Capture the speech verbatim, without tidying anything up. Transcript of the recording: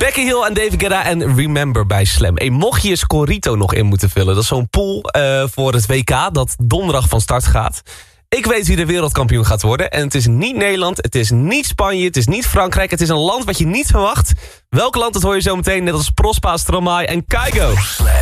Becky Hill en David Guetta en Remember bij Slam. Hey, mocht je Scorito nog in moeten vullen... dat is zo'n pool uh, voor het W K dat donderdag van start gaat. Ik weet wie de wereldkampioen gaat worden. En het is niet Nederland, het is niet Spanje, het is niet Frankrijk. Het is een land wat je niet verwacht. Welk land, dat hoor je zo meteen, net als Prospa, Stromae en Kygo.